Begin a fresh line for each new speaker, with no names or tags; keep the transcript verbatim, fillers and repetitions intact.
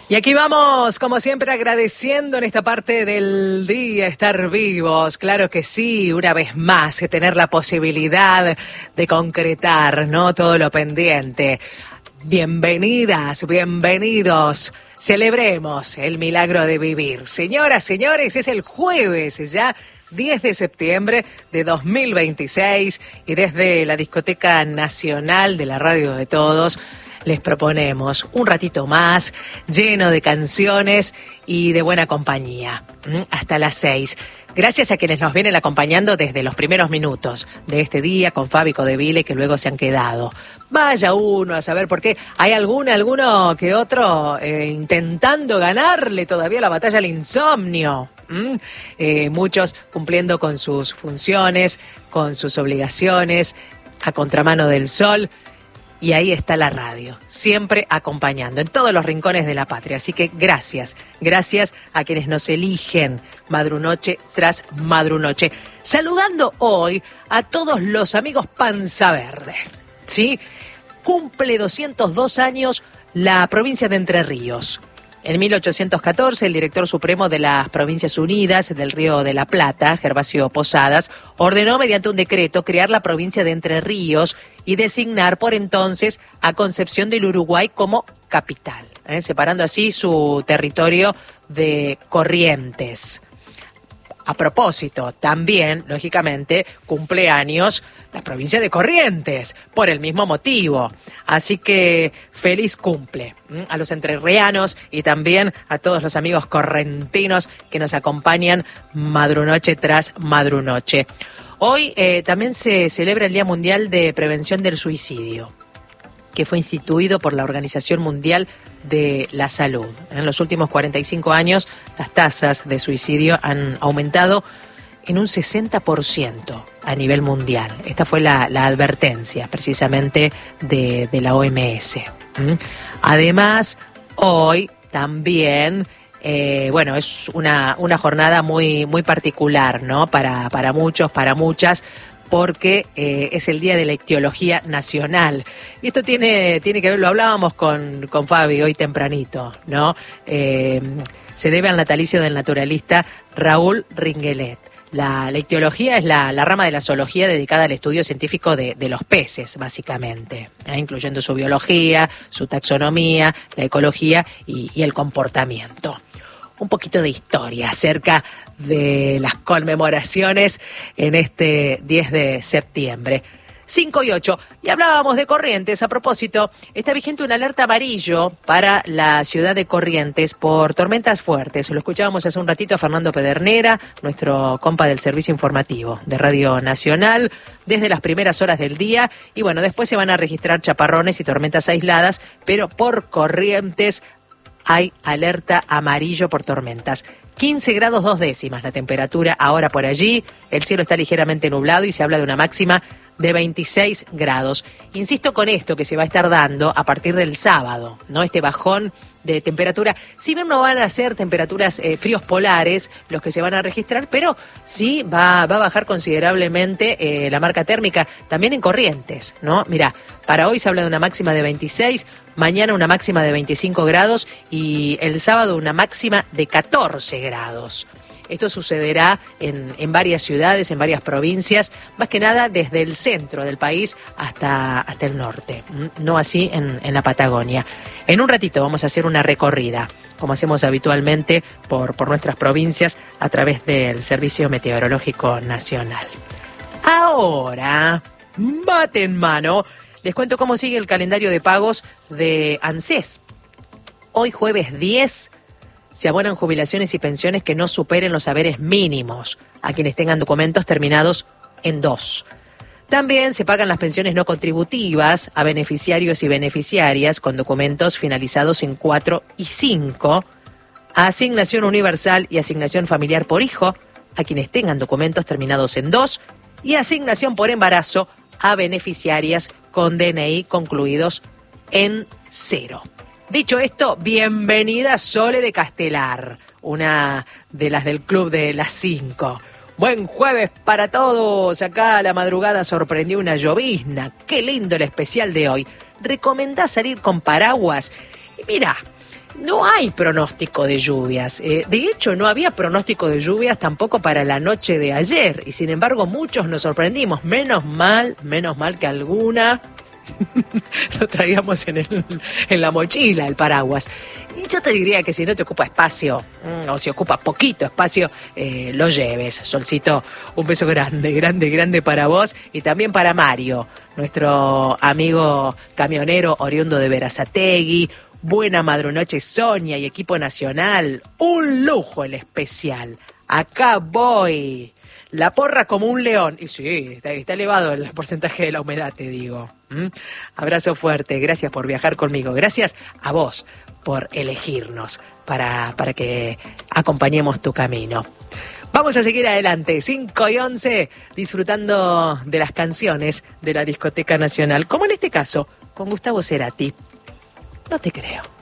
Y aquí vamos, como siempre, agradeciendo en esta parte del día estar vivos. Claro que sí, una vez más, que tener la posibilidad de concretar, ¿no? Todo lo pendiente. Bienvenidas, bienvenidos. Celebremos el milagro de vivir. Señoras, señores, es el jueves ya, diez de septiembre de dos mil veintiséis, y desde la Discoteca Nacional de la Radio de Todos les proponemos un ratito más lleno de canciones y de buena compañía, hasta las seis. Gracias a quienes nos vienen acompañando desde los primeros minutos de este día con Fabi Codeville, que luego se han quedado. Vaya uno a saber por qué. Hay alguno, alguno que otro eh, intentando ganarle todavía la batalla al insomnio. ¿Mm? Eh, muchos cumpliendo con sus funciones, con sus obligaciones, a contramano del sol. Y ahí está la radio, siempre acompañando en todos los rincones de la patria. Así que gracias, gracias a quienes nos eligen madrunoche tras madrunoche. Saludando hoy a todos los amigos Panza Verdes, ¿sí? Cumple doscientos dos años la provincia de Entre Ríos. En mil ochocientos catorce, el director supremo de las Provincias Unidas del Río de la Plata, Gervasio Posadas, ordenó mediante un decreto crear la provincia de Entre Ríos y designar por entonces a Concepción del Uruguay como capital, ¿eh? separando así su territorio de Corrientes. A propósito, también, lógicamente, cumple años la provincia de Corrientes, por el mismo motivo. Así que feliz cumple a los entrerrianos y también a todos los amigos correntinos que nos acompañan madrunoche tras madrunoche. Hoy eh, también se celebra el Día Mundial de Prevención del Suicidio, que fue instituido por la Organización Mundial de la Salud. En los últimos cuarenta y cinco años, las tasas de suicidio han aumentado en un sesenta por ciento a nivel mundial. Esta fue la, la advertencia, precisamente, de, de la O M S. ¿Mm? Además, hoy también... Eh, bueno, es una, una jornada muy, muy particular, ¿no? Para, para muchos, para muchas, porque eh, es el Día de la Ictiología Nacional. Y esto tiene, tiene que ver, lo hablábamos con, con Fabi hoy tempranito, ¿no? Eh, se debe al natalicio del naturalista Raúl Ringelet. La, la ictiología es la, la rama de la zoología dedicada al estudio científico de, de los peces, básicamente, ¿eh? incluyendo su biología, su taxonomía, la ecología y, y el comportamiento. Un poquito de historia acerca de las conmemoraciones en este diez de septiembre. cinco y ocho. Y hablábamos de Corrientes. A propósito, está vigente una alerta amarillo para la ciudad de Corrientes por tormentas fuertes. Lo escuchábamos hace un ratito a Fernando Pedernera, nuestro compa del servicio informativo de Radio Nacional, desde las primeras horas del día. Y bueno, después se van a registrar chaparrones y tormentas aisladas, pero por Corrientes hay alerta amarillo por tormentas. quince grados dos décimas la temperatura ahora por allí. El cielo está ligeramente nublado y se habla de una máxima de veintiséis grados. Insisto con esto que se va a estar dando a partir del sábado, ¿no? Este bajón de temperatura. Si bien no van a ser temperaturas eh, fríos polares los que se van a registrar, pero sí va, va a bajar considerablemente eh, la marca térmica también en Corrientes, ¿no? Mira, para hoy se habla de una máxima de veintiséis, mañana una máxima de veinticinco grados y el sábado una máxima de catorce grados. Esto sucederá en, en varias ciudades, en varias provincias, más que nada desde el centro del país hasta, hasta el norte, no así en, en la Patagonia. En un ratito vamos a hacer una recorrida, como hacemos habitualmente, por, por nuestras provincias a través del Servicio Meteorológico Nacional. Ahora, mate en mano, les cuento cómo sigue el calendario de pagos de ANSES. Hoy jueves diez se abonan jubilaciones y pensiones que no superen los haberes mínimos a quienes tengan documentos terminados en dos. También se pagan las pensiones no contributivas a beneficiarios y beneficiarias con documentos finalizados en cuatro y cinco, a asignación universal y asignación familiar por hijo a quienes tengan documentos terminados en dos y asignación por embarazo a beneficiarias con D N I concluidos en cero. Dicho esto, bienvenida Sole de Castelar, una de las del club de las cinco. Buen jueves para todos. Acá la madrugada sorprendió una llovizna. Qué lindo el especial de hoy. ¿Recomendás salir con paraguas? Y mira, no hay pronóstico de lluvias. Eh, de hecho, no había pronóstico de lluvias tampoco para la noche de ayer. Y sin embargo, muchos nos sorprendimos. Menos mal, menos mal que alguna lo traíamos en, el, en la mochila, el paraguas. Y yo te diría que si no te ocupa espacio, o si ocupa poquito espacio, eh, lo lleves. Solcito, un beso grande, grande, grande para vos y también para Mario, nuestro amigo camionero oriundo de Berazategui. Buena madrunoche, Sonia y equipo nacional. Un lujo el especial. Acá voy. La porra como un león. Y sí, está, está elevado el porcentaje de la humedad, te digo. ¿Mm? Abrazo fuerte. Gracias por viajar conmigo. Gracias a vos por elegirnos para, para que acompañemos tu camino. Vamos a seguir adelante. cinco y once, disfrutando de las canciones de la Discoteca Nacional. Como en este caso, con Gustavo Cerati. No te creo.